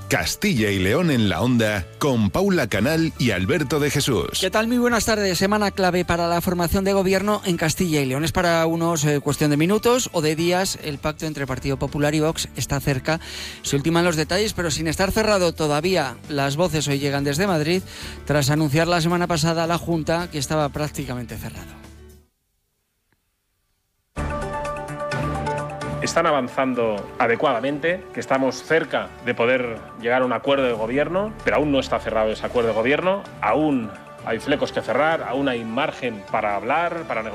Castilla y León en la Onda, con Paula Canal y Alberto de Jesús. ¿Qué tal? Muy buenas tardes. Semana clave para la formación de gobierno en Castilla y León. Es para unos cuestión de minutos o de días. El pacto entre Partido Popular y Vox está cerca. Se ultiman los detalles, pero sin estar cerrado todavía. Las voces hoy llegan desde Madrid, tras anunciar la semana pasada a la Junta que estaba prácticamente cerrado. Están avanzando adecuadamente, que estamos cerca de poder llegar a un acuerdo de gobierno, pero aún no está cerrado ese acuerdo de gobierno, aún hay flecos que cerrar, aún hay margen para hablar, para negociar.